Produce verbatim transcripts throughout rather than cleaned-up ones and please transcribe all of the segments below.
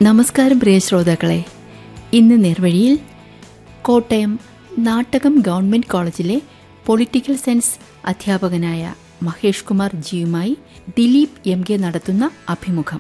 നമസ്കാരം പ്രിയ ശ്രോതാക്കളെ. ഇന്ന് നേർവഴിയിൽ കോട്ടയം നാട്ടകം ഗവൺമെന്റ് കോളേജിലെ പൊളിറ്റിക്കൽ സയൻസ് അധ്യാപകനായ മഹേഷ് കുമാർ ജിയുമായി ദിലീപ് എം കെ നടത്തുന്ന അഭിമുഖം.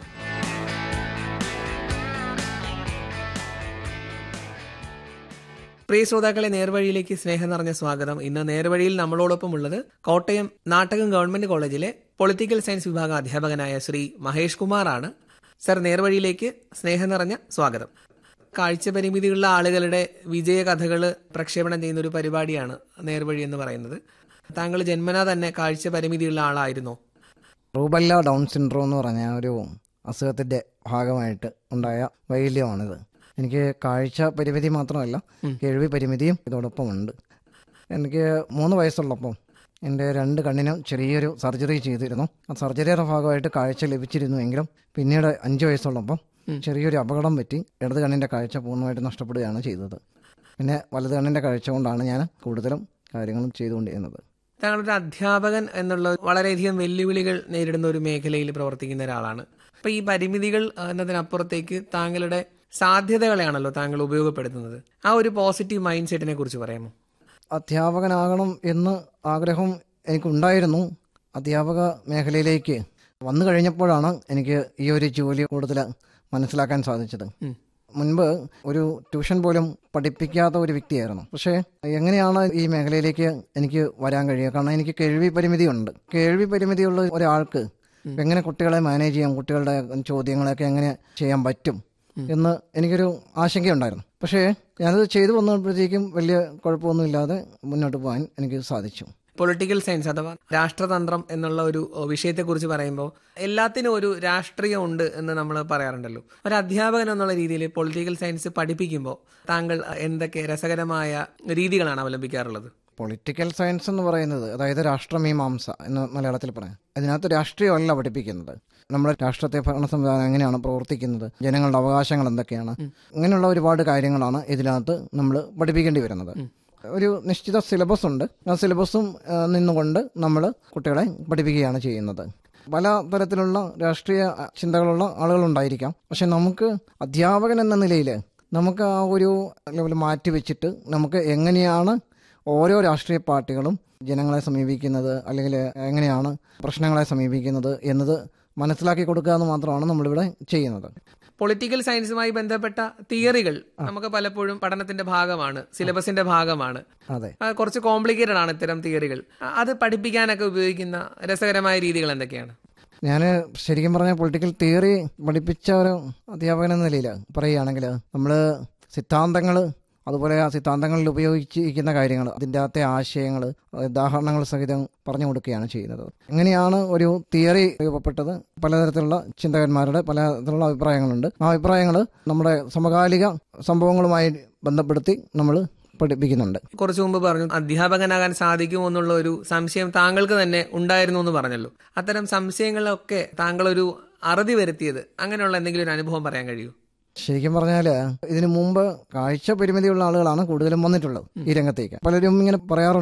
പ്രിയ ശ്രോതാക്കളെ, നേർവഴിയിലേക്ക് സ്നേഹം നിറഞ്ഞ സ്വാഗതം. ഇന്ന് നേർവഴിയിൽ നമ്മളോടൊപ്പം ഉള്ളത് കോട്ടയം നാട്ടകം ഗവൺമെന്റ് കോളേജിലെ പൊളിറ്റിക്കൽ സയൻസ് വിഭാഗം അധ്യാപകനായ ശ്രീ മഹേഷ് കുമാർ ആണ്. സർ, നേർവഴിയിലേക്ക് സ്നേഹം നിറഞ്ഞ സ്വാഗതം. കാഴ്ച പരിമിതിയുള്ള ആളുകളുടെ വിജയകഥകൾ പ്രക്ഷേപണം ചെയ്യുന്ന ഒരു പരിപാടിയാണ് നേർവഴി എന്ന് പറയുന്നത്. താങ്കൾ ജന്മനാ തന്നെ കാഴ്ച പരിമിതിയുള്ള ആളായിരുന്നോ? റൂബല്ല ഡൗൺ സിൻഡ്രോം എന്ന് പറഞ്ഞ ഒരു അസുഖത്തിൻ്റെ ഭാഗമായിട്ട് ഉണ്ടായ വൈകല്യമാണിത്. എനിക്ക് കാഴ്ച പരിമിതി മാത്രമല്ല, കേൾവി പരിമിതിയും ഇതോടൊപ്പം ഉണ്ട്. എനിക്ക് മൂന്ന് വയസ്സുള്ളപ്പം എൻ്റെ രണ്ട് കണ്ണിനും ചെറിയൊരു സർജറി ചെയ്തിരുന്നു. ആ സർജറിയുടെ ഭാഗമായിട്ട് കാഴ്ച ലഭിച്ചിരുന്നുവെങ്കിലും പിന്നീട് അഞ്ച് വയസ്സുള്ളപ്പം ചെറിയൊരു അപകടം പറ്റി ഇടത് കണ്ണിൻ്റെ കാഴ്ച പൂർണ്ണമായിട്ട് നഷ്ടപ്പെടുകയാണ് ചെയ്തത്. പിന്നെ വലത് കണ്ണിൻ്റെ കാഴ്ച കൊണ്ടാണ് ഞാൻ കൂടുതലും കാര്യങ്ങളും ചെയ്തുകൊണ്ടിരുന്നത്. താങ്കളൊരു അധ്യാപകൻ എന്നുള്ള വളരെയധികം വെല്ലുവിളികൾ നേരിടുന്ന ഒരു മേഖലയിൽ പ്രവർത്തിക്കുന്ന ഒരാളാണ്. അപ്പോൾ ഈ പരിമിതികൾ എന്നതിനപ്പുറത്തേക്ക് താങ്കളുടെ സാധ്യതകളെയാണല്ലോ താങ്കൾ ഉപയോഗപ്പെടുത്തുന്നത്. ആ ഒരു പോസിറ്റീവ് മൈൻഡ് സെറ്റിനെ കുറിച്ച് പറയാമോ? അധ്യാപകനാകണം എന്ന് ആഗ്രഹം എനിക്കുണ്ടായിരുന്നു. അധ്യാപക മേഖലയിലേക്ക് വന്നു കഴിഞ്ഞപ്പോഴാണ് എനിക്ക് ഈ ഒരു ജോലി കൂടുതൽ മനസ്സിലാക്കാൻ സാധിച്ചത്. മുൻപ് ഒരു ട്യൂഷൻ പോലും പഠിപ്പിക്കാത്ത ഒരു വ്യക്തിയായിരുന്നു. പക്ഷേ എങ്ങനെയാണ് ഈ മേഖലയിലേക്ക് എനിക്ക് വരാൻ കഴിയുക? കാരണം എനിക്ക് കേൾവി പരിമിതിയുണ്ട്. കേൾവി പരിമിതിയുള്ള ഒരാൾക്ക് എങ്ങനെ കുട്ടികളെ മാനേജ് ചെയ്യാം, കുട്ടികളുടെ ചോദ്യങ്ങളൊക്കെ എങ്ങനെ ചെയ്യാൻ പറ്റും എന്ന് എനിക്കൊരു ആശങ്കയുണ്ടായിരുന്നു. പക്ഷേ ഞാനത് ചെയ്തു വന്നപ്പോഴത്തേക്കും വലിയ കുഴപ്പമൊന്നുമില്ലാതെ മുന്നോട്ട് പോകാൻ എനിക്ക് സാധിച്ചു. പൊളിറ്റിക്കൽ സയൻസ് അഥവാ രാഷ്ട്രതന്ത്രം എന്നുള്ള ഒരു വിഷയത്തെക്കുറിച്ച് പറയുമ്പോൾ എല്ലാത്തിനും ഒരു രാഷ്ട്രീയം ഉണ്ട് എന്ന് നമ്മൾ പറയാറുണ്ടല്ലോ. ഒരു അധ്യാപകൻ എന്നുള്ള രീതിയിൽ പൊളിറ്റിക്കൽ സയൻസ് പഠിപ്പിക്കുമ്പോൾ താങ്കൾ എന്തൊക്കെ രസകരമായ രീതികളാണ് അവലംബിക്കാറുള്ളത്? പൊളിറ്റിക്കൽ സയൻസ് എന്ന് പറയുന്നത്, അതായത് രാഷ്ട്രമീമാംസ എന്ന് മലയാളത്തിൽ പറയാം, അതിനകത്ത് രാഷ്ട്രീയമല്ല പഠിപ്പിക്കുന്നത്. നമ്മുടെ രാഷ്ട്രത്തെ ഭരണ സംവിധാനം എങ്ങനെയാണ് പ്രവർത്തിക്കുന്നത്, ജനങ്ങളുടെ അവകാശങ്ങൾ എന്തൊക്കെയാണ്, ഇങ്ങനെയുള്ള ഒരുപാട് കാര്യങ്ങളാണ് ഇതിനകത്ത് നമ്മൾ പഠിപ്പിക്കേണ്ടി വരുന്നത്. ഒരു നിശ്ചിത സിലബസ് ഉണ്ട്. ആ സിലബസും നിന്നുകൊണ്ട് നമ്മൾ കുട്ടികളെ പഠിപ്പിക്കുകയാണ് ചെയ്യുന്നത്. പല തരത്തിലുള്ള രാഷ്ട്രീയ ചിന്തകളുള്ള ആളുകളുണ്ടായിരിക്കാം. പക്ഷെ നമുക്ക് അധ്യാപകൻ എന്ന നിലയിൽ നമുക്ക് ആ ഒരു ലെവൽ മാറ്റി വെച്ചിട്ട് നമുക്ക് എങ്ങനെയാണ് ഓരോ രാഷ്ട്രീയ പാർട്ടികളും ജനങ്ങളെ സമീപിക്കുന്നത്, അല്ലെങ്കിൽ എങ്ങനെയാണ് പ്രശ്നങ്ങളെ സമീപിക്കുന്നത് എന്നത് മനസ്സിലാക്കി കൊടുക്കുക എന്ന് മാത്രമാണ് നമ്മളിവിടെ ചെയ്യുന്നത്. പൊളിറ്റിക്കൽ സയൻസുമായി ബന്ധപ്പെട്ട തിയറികൾ നമുക്ക് പലപ്പോഴും പഠനത്തിന്റെ ഭാഗമാണ്, സിലബസിന്റെ ഭാഗമാണ്. അതെ, കുറച്ച് കോംപ്ലിക്കേറ്റഡ് ആണ് ഇത്തരം തിയറികൾ. അത് പഠിപ്പിക്കാനൊക്കെ ഉപയോഗിക്കുന്ന രസകരമായ രീതികൾ എന്തൊക്കെയാണ്? ഞാൻ ശരിക്കും പറഞ്ഞാൽ പൊളിറ്റിക്കൽ തിയറി പഠിപ്പിച്ച ഒരു അധ്യാപകൻ എന്ന നിലയിൽ പറയുകയാണെങ്കിൽ നമ്മൾ സിദ്ധാന്തങ്ങൾ, അതുപോലെ ആ സിദ്ധാന്തങ്ങളിൽ ഉപയോഗിച്ചിരിക്കുന്ന കാര്യങ്ങൾ, അതിൻ്റെ അകത്തെ ആശയങ്ങൾ, ഉദാഹരണങ്ങൾ സഹിതം പറഞ്ഞു കൊടുക്കുകയാണ് ചെയ്യുന്നത്. എങ്ങനെയാണ് ഒരു തിയറി രൂപപ്പെട്ടത്? പലതരത്തിലുള്ള ചിന്തകന്മാരുടെ പലതരത്തിലുള്ള അഭിപ്രായങ്ങളുണ്ട്. ആ അഭിപ്രായങ്ങൾ നമ്മുടെ സമകാലിക സംഭവങ്ങളുമായി ബന്ധപ്പെടുത്തി നമ്മൾ പഠിപ്പിക്കുന്നുണ്ട്. കുറച്ചു മുമ്പ് പറഞ്ഞു അധ്യാപകനാകാൻ സാധിക്കുമോ എന്നുള്ള ഒരു സംശയം താങ്കൾക്ക് തന്നെ ഉണ്ടായിരുന്നു എന്ന് പറഞ്ഞല്ലോ. അത്തരം സംശയങ്ങളൊക്കെ താങ്കളൊരു അറുതി വരുത്തിയത്, അങ്ങനെയുള്ള എന്തെങ്കിലും ഒരു അനുഭവം പറയാൻ കഴിയുമോ? ശരിക്കും പറഞ്ഞാൽ ഇതിനു മുമ്പ് കാഴ്ച പരിമിതിയുള്ള ആളുകളാണ് കൂടുതലും വന്നിട്ടുള്ളത് ഈ രംഗത്തേക്ക്. പലരും ഇങ്ങനെ പറയാറുണ്ട്,